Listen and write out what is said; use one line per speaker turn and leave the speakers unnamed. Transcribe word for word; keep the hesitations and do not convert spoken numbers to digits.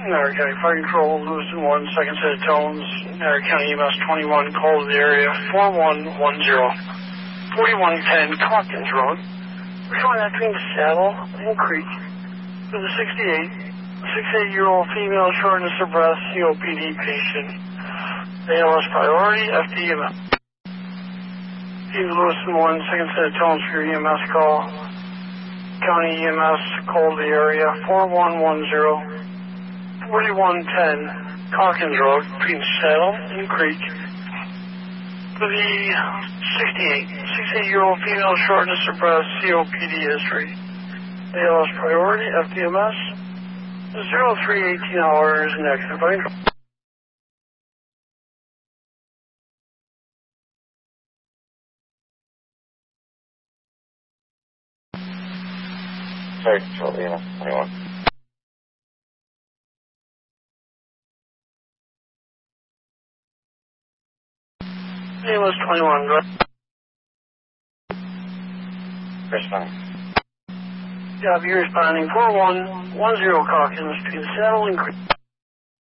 Narra County Fire Control, Lewiston one, second set of tones, Narra County E M S twenty-one, call to the area, four one one zero, forty-one ten Calkins Road. We're showing that between Saddle and Creek with a sixty-eight, sixty-eight-year-old female shortness of breath, C O P D patient. A L S priority, F D E M S. Steve Lewiston one, second set of tones for your E M S call. County E M S, call to the area, four one one zero, forty-one ten Calkins Road between Saddle and Creek for the sixty-eight, sixty-eight-year-old female shortness of breath, C O P D history. A L S priority, F D M S, zero three eighteen hours, next to Fire Control.
Fire Control, E M S twenty-one.
E M S twenty-one, go ahead.
Responding.
Yeah, be responding, four one one zero Calkins between Saddle and Creek.